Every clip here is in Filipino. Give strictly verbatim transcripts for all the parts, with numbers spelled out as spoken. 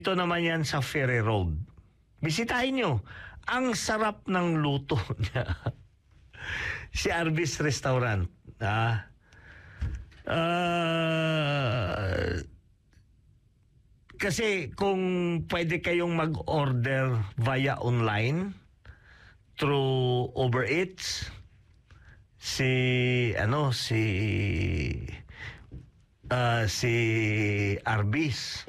Ito naman yan sa Ferry Road. Bisitahin nyo. Ang sarap ng luto niya. Si Arby's Restaurant. Ah. Uh, kasi kung pwede kayong mag-order via online through Uber Eats, si ano si uh, si Arby's,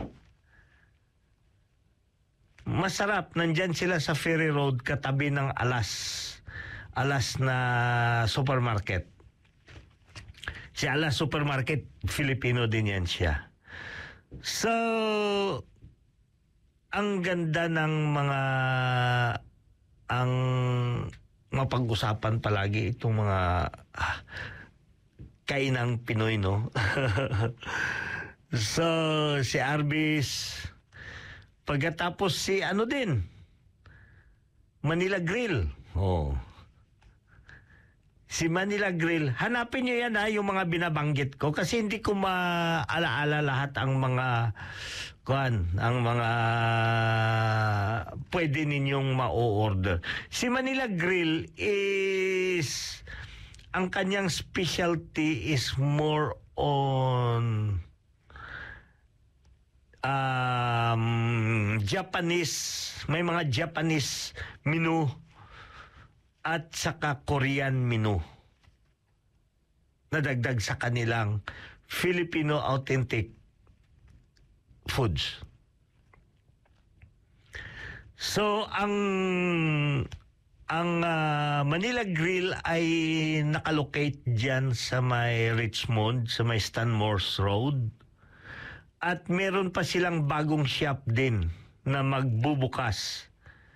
masarap. Nandyan sila sa Ferry Road, katabi ng Alas. Alas na supermarket. Si Alas Supermarket, Filipino din yan siya. So, ang ganda ng mga ang mapag-usapan palagi itong mga ah, kainang Pinoy, no? So, si Arby's, pagkatapos si ano din, Manila Grill. Oh. Si Manila Grill, hanapin nyo yan ha, yung mga binabanggit ko, kasi hindi ko maalaala lahat ang mga kuan, ang mga pwede ninyong ma-order. Si Manila Grill is, ang kanyang specialty is more on um, Japanese, may mga Japanese menu at saka Korean menu nadagdag sa kanilang Filipino authentic foods. So ang ang uh, Manila Grill ay nakalocate diyan sa may Richmond, sa may Stanmores Road, at meron pa silang bagong shop din na magbubukas.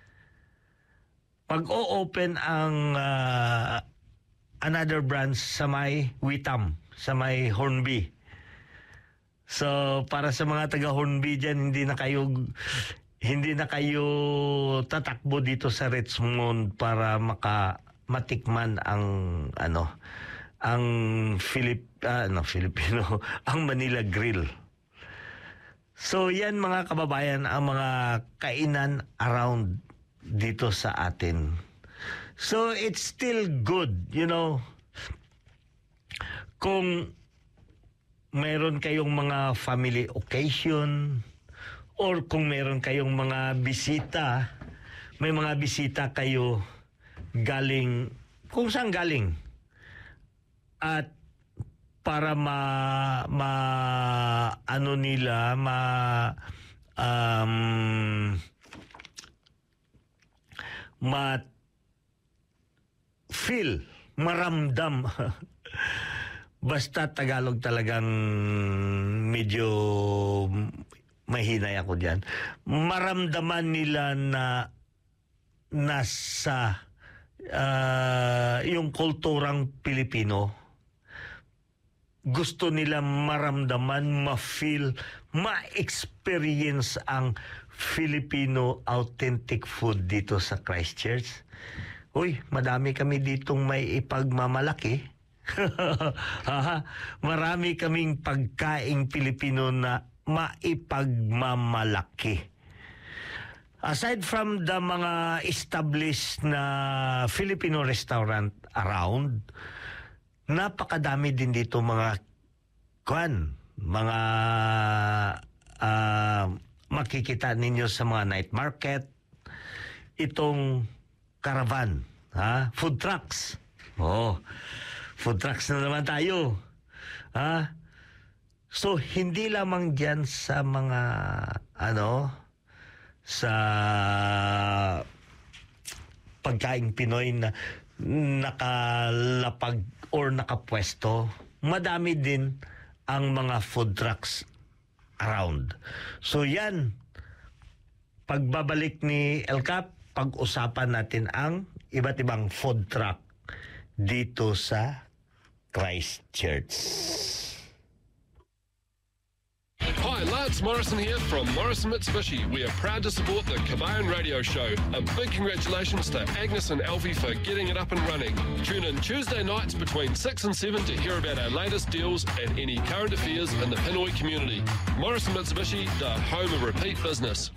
Pag-o-open ang uh, another branch sa may Witam, sa may Hornby. So, para sa mga taga Hornby dyan, hindi na kayo hindi na kayo tatakbo dito sa Richmond para maka matikman ang ano, ang Filip uh, no, Filipino, ang Manila Grill. So, yan mga kababayan, ang mga kainan around dito sa atin. So it's still good, you know, kung meron kayong mga family occasion or kung meron kayong mga bisita, may mga bisita kayo galing kung saan galing, at para ma ma ano nila ma um ma-feel, maramdam. Basta Tagalog talagang medyo mahinay ako diyan. Maramdaman nila na nasa uh, yung kulturang Pilipino. Gusto nila maramdaman, ma-feel, ma-experience ang Filipino authentic food dito sa Christchurch. Uy, madami kami ditong may ipagmamalaki. Marami kaming pagkaing Pilipino na maipagmamalaki. Aside from the mga established na Filipino restaurant around, napakadami din dito mga kuan, mga uh, makikita ninyo sa mga night market, itong caravan, ha? Food trucks. Oh, food trucks na naman tayo. Ha? So, hindi lamang diyan sa mga, ano, sa pagkaing Pinoy na nakalapag or nakapwesto, madami din ang mga food trucks around. So yan, pagbabalik ni El Cap, pag-usapan natin ang iba't ibang food truck dito sa Christchurch. Hi, Lance Morrison here from Morrison Mitsubishi. We are proud to support the Kabayan Radio Show. A big congratulations to Agnes and Alfie for getting it up and running. Tune in Tuesday nights between six and seven to hear about our latest deals and any current affairs in the Pinoy community. Morrison Mitsubishi, the home of repeat business.